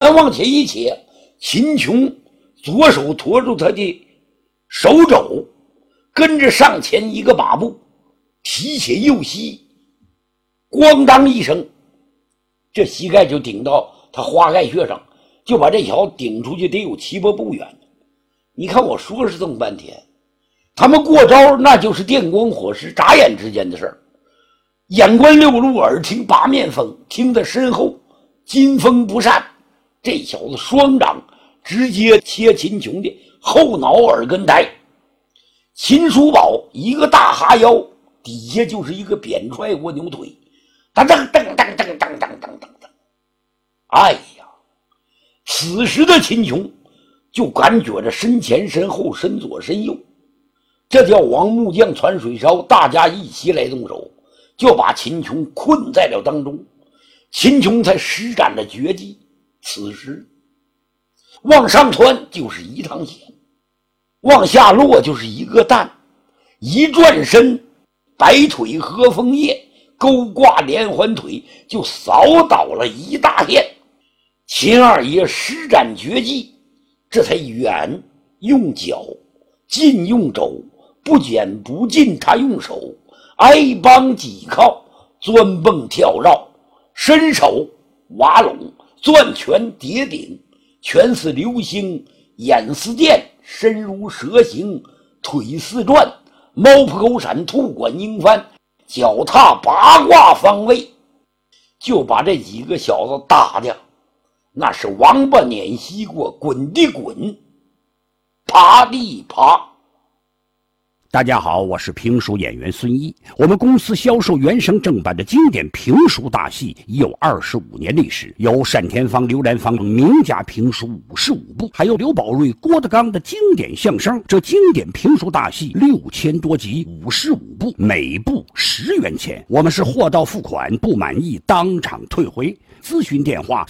他往前一切，秦琼左手托住他的手肘，跟着上前一个马步，提起右膝，咣当一声，这膝盖就顶到他花盖穴上，就把这条顶出去得有7、8步远。你看我说是这么半天，他们过招那就是电光火石，眨眼之间的事儿。眼观六路，耳听八面风，听得身后金风不善，这小子双掌直接切秦琼的后脑耳根带。秦叔宝一个大哈腰，底下就是一个扁踹蜗牛腿，噔噔噔噔噔噔噔噔噔。哎呀，此时的秦琼就感觉着身前身后身左身右，这叫王木匠传水烧，大家一起来动手，就把秦琼困在了当中。秦琼才施展了绝技，此时往上窜就是一趟线，往下落就是一个担，一转身白腿和枫叶，勾挂连环腿，就扫倒了一大片。秦二爷施展绝技，这才远用脚，近用肘，不减不进，他用手挨帮挤靠，钻蹦跳绕，伸手挖拢，攥拳叠顶，拳似流星，眼似电，身如蛇形，腿似转，猫扑狗闪，兔管鹰翻，脚踏八卦方位，就把这几个小子打的那是王八撵西瓜，滚地滚，爬地爬。 大家好，我是评书演员孙一。我们公司销售原声正版的经典评书大戏已有25年历史，有单田芳、刘兰芳等名家评书55部，还有刘宝瑞、郭德纲的经典相声。这经典评书大戏6000多集，55部，每部10元钱。我们是货到付款，不满意当场退回。咨询电话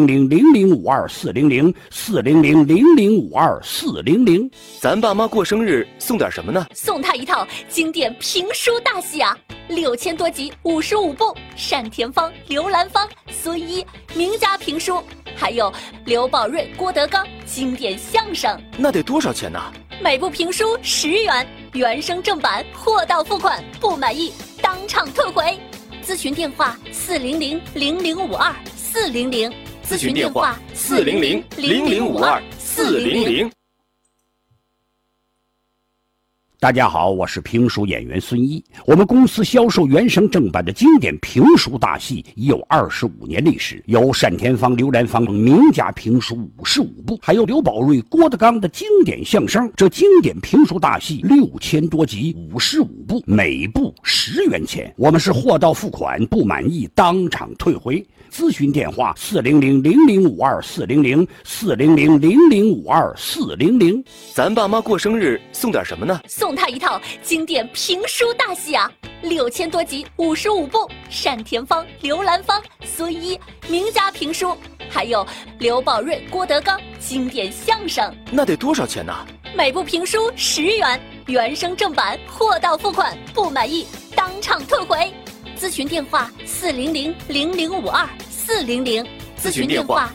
400-0052-400-400-0052-400。 咱爸妈过生日送点什么呢？ 送他一套经典评书大戏啊，6000多集，55部，单田芳、刘兰芳、孙一名家评书，还有刘宝瑞、郭德纲经典相声。 那得多少钱呢？ 每部评书10元，原声正版，货到付款，不满意当场退回。咨询电话400-0052-400。 咨询电话400-0052-400。 大家好，我是评书演员孙一。我们公司销售原声正版的经典评书大戏已有25年历史，有单田芳、刘兰芳等名家评书55部，还有刘宝瑞、郭德纲的经典相声。这经典评书大戏6000多集，55部，每部10元钱。我们是货到付款，不满意当场退回。咨询电话400-0052-400-400-0052-400。 咱爸妈过生日送点什么呢？ 送他一套经典评书大戏啊，6000多集，55部，单田芳、刘兰芳、孙一名家评书，还有刘宝瑞、郭德纲经典相声。 那得多少钱呢？ 每部评书10元，原声正版，货到付款，不满意当场退回。咨询电话400-0052-400。 咨询电话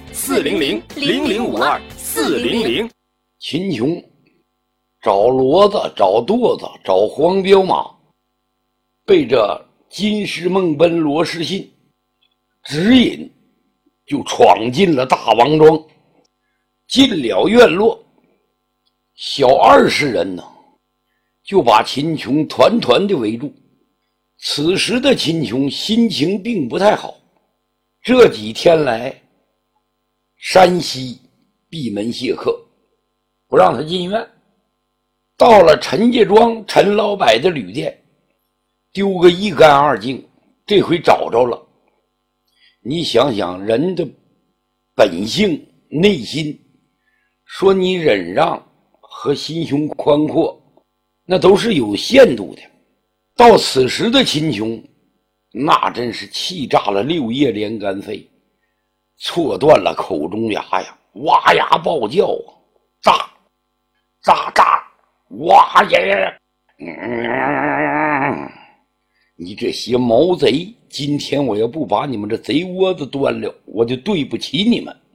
400-0052-400。 秦琼找骡子，找舵子，找黄骠马，被这金狮梦奔罗士信指引，就闯进了大王庄。进了院落，小20人呢就把秦琼团团的围住。此时的秦琼心情并不太好，这几天来山西闭门谢客，不让他进院。到了陈家庄陈老柏的旅店，丢个一干二净，这回找着了。你想想人的本性内心，说你忍让和心胸宽阔，那都是有限度的。到此时的秦琼，那真是气炸了6叶连肝肺，错断了口中牙呀，哇牙暴叫啊，炸炸炸，哇呀！你这些毛贼，今天我要不把你们这贼窝子端了，我就对不起你们。